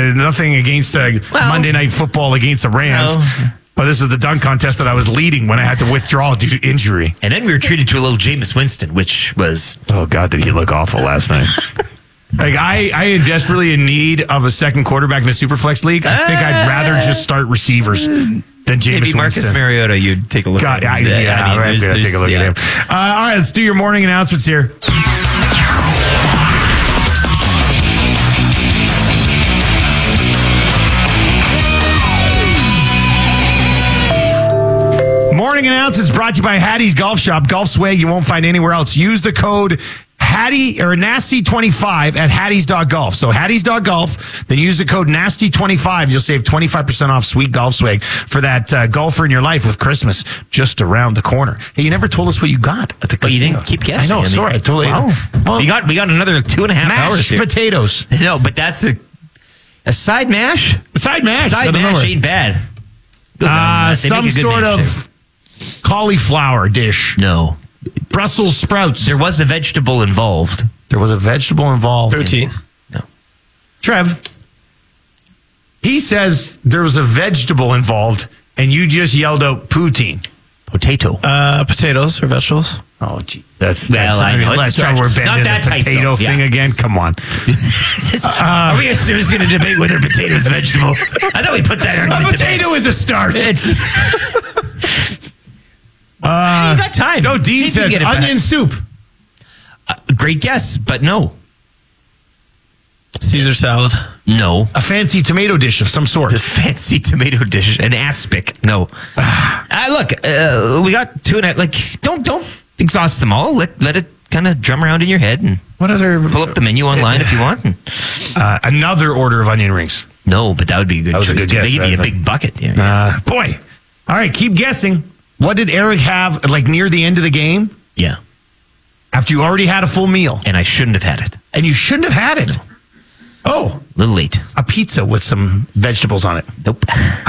nothing against Monday Night Football against the Rams. No. But this was the dunk contest that I was leading when I had to withdraw due to injury. And then we were treated to a little Jameis Winston, which was... Oh, God, did he look awful last night. Like, I am desperately in need of a second quarterback in a Superflex league. I think I'd rather just start receivers than Jameis Maybe Marcus Winston. Mariota, you'd take a look at him. I'm going to take a look at him. All right, let's do your morning announcements here. Morning announcements brought to you by Hattie's Golf Shop. Golf swag you won't find anywhere else. Use the code Hattie or Nasty25 at Hatties.golf. So Hatties.golf, then use the code Nasty25. You'll save 25% off sweet golf swag for that golfer in your life with Christmas just around the corner. Hey, you never told us what you got at the casino. But you didn't keep guessing. I know, sorry. I totally. Wow. Well, we got another 2.5 hours mashed here. potatoes. No, but that's a side mash. Side mash. Side mash ain't bad. Good man. They Some make a good sort mash of cauliflower dish. No. Brussels sprouts. There was a vegetable involved. There was a vegetable involved. Protein. No. Trev, he says there was a vegetable involved, and you just yelled out poutine. Potato. Potatoes or vegetables. Oh, gee. That's I know, it's a let's stretch. we're Not bending that the tight, potato though. thing Yeah. again. Come on. Are we just going to debate whether potato is a vegetable? I thought we put that A argument to bed. potato is a starch. You got time. No, See Dean if you says get it back. onion soup. Great guess, but no. Caesar salad. No. A fancy tomato dish of some sort. A fancy tomato dish. An aspic. No. Look, we got 2.5. Like, don't exhaust them all. Let it kind of drum around in your head and What other? pull up the menu online if you want. And, Another order of onion rings. no, but that would be a good was a choice. good too. guess, They give you a right? big bucket. Yeah. Boy. All right, keep guessing. What did Eric have like near the end of the game Yeah. after you already had a full meal? And I shouldn't have had it. And you shouldn't have had it. Oh, A little late. a pizza with some vegetables on it. Nope.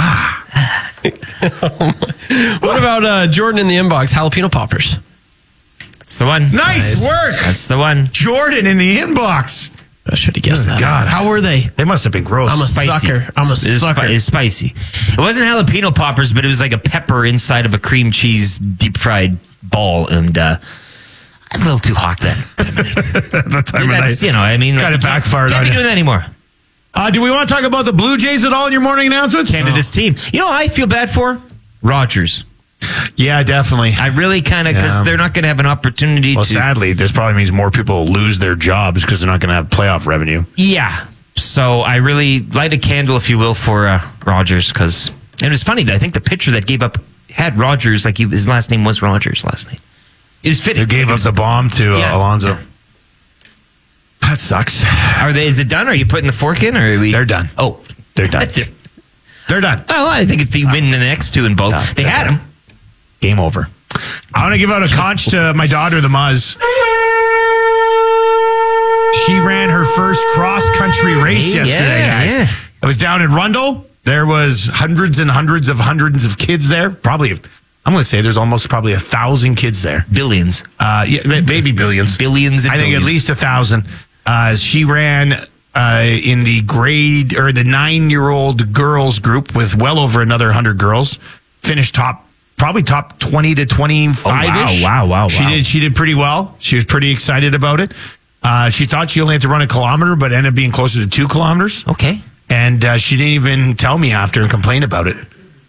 What about Jordan in the inbox? Jalapeno poppers. That's the one. Nice work. That's the one. Jordan in the inbox. I should have guessed that. God. How were they? They must have been gross. I'm a sucker. I'm a sucker. It's spicy. It wasn't jalapeno poppers, but it was like a pepper inside of a cream cheese deep fried ball, and it's a little too hot then. that time of That's, night. you know, I mean, Kind of backfired Can't on be you. doing that anymore. Do we want to talk about the Blue Jays at all in your morning announcements? Canada's team. You know, who I feel bad for Rogers. Yeah, definitely. I really kind of because Yeah. they're not going to have an opportunity Well, to. sadly, this probably means more people lose their jobs because they're not going to have playoff revenue. Yeah. So I really light a candle, if you will, for Rogers because it was funny. I think the pitcher that gave up had Rogers, like his last name was Rogers last night. It was fitting. They gave up the bomb to Yeah. Alonso. That sucks. Is it done? Are you putting the fork in, or are we? They're done. Oh, They're done. They're done. Well, I think if they win the next two in both, No, they they're had done. him. Game over. I want to give out a conch to my daughter, the Muzz. She ran her first cross-country race Hey, yesterday, yeah, guys. yeah. It was down in Rundle. There was hundreds and hundreds of kids there. Probably, I'm going to say there's almost probably 1,000 kids there. Billions. Yeah, maybe billions. Billions and I think billions. at least 1,000. She ran in the grade or the 9-year-old girls group with well over another 100 girls. Finished probably top 20 to 25-ish. Wow. She did pretty well. She was pretty excited about it. She thought she only had to run a kilometer, but ended up being closer to 2 kilometers. Okay. And she didn't even tell me after and complain about it.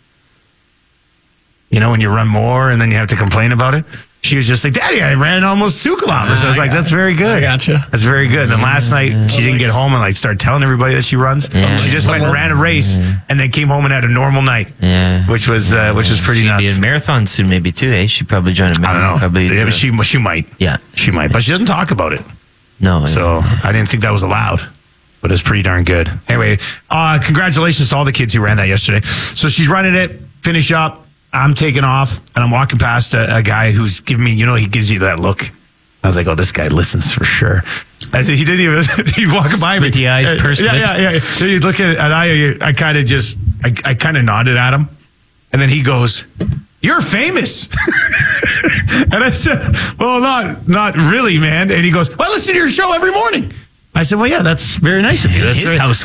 You know, when you run more and then you have to complain about it. She was just like, Daddy, I ran almost 2 kilometers. I was like, that's very good. I gotcha. That's very good. And then last night, she didn't get home and like start telling everybody that she runs. Yeah. She just went and ran a race and then came home and had a normal night. Yeah. Which was pretty She'd nuts. be in marathon soon, maybe too. Eh? She'd probably join a I marathon. don't know. Probably, Yeah, she might. Yeah. She might. But she doesn't talk about it. No. So I didn't think that was allowed. But it was pretty darn good. Anyway, congratulations to all the kids who ran that yesterday. So she's running it, finish up. I'm taking off, and I'm walking past a guy who's giving me, he gives you that look. I was like, oh, this guy listens for sure. I said, he didn't even, he's walking by me. Squinty eyes, pursed lips. Yeah. Then he's looking at, and I kind of nodded at him. And then he goes, you're famous. And I said, well, not really, man. And he goes, well, I listen to your show every morning. I said, well, yeah, that's very nice of you. That's His very, house